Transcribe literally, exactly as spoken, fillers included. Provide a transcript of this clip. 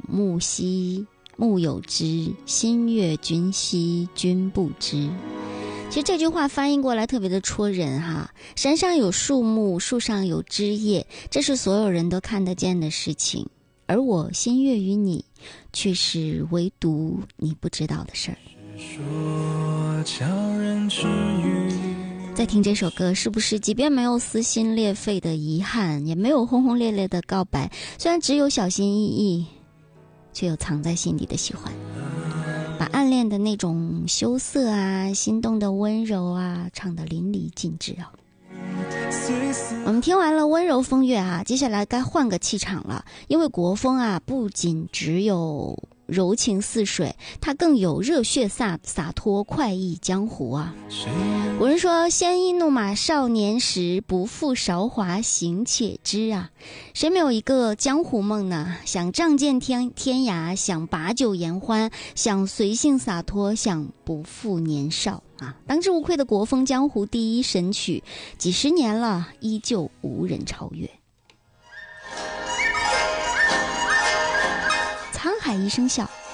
木兮木有之，心悦君兮君不知。其实这句话翻译过来特别的戳人哈，山上有树木，树上有枝叶，这是所有人都看得见的事情，而我心悦于你，却是唯独你不知道的事儿。在听这首歌，是不是即便没有撕心裂肺的遗憾，也没有轰轰烈烈的告白，虽然只有小心翼翼，却有藏在心底的喜欢，把暗恋的那种羞涩啊，心动的温柔啊，唱得淋漓尽致啊。我们听完了温柔风月啊，接下来该换个气场了，因为国风啊，不仅只有柔情似水，它更有热血洒洒脱快意江湖啊。古人说鲜衣怒马少年时，不负韶华行且知啊。谁没有一个江湖梦呢？想仗剑天天涯，想把酒言欢，想随性洒脱，想不负年少啊。当之无愧的国风江湖第一神曲，几十年了依旧无人超越。沧海一声笑，